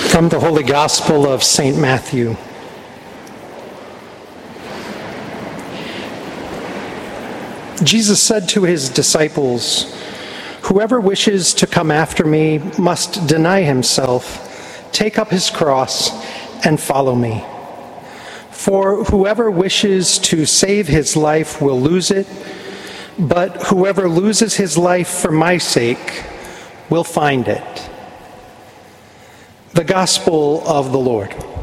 From the Holy Gospel of St. Matthew. Jesus said to his disciples, "Whoever wishes to come after me must deny himself, take up his cross, and follow me. For whoever wishes to save his life will lose it, but whoever loses his life for my sake will find it." The Gospel of the Lord.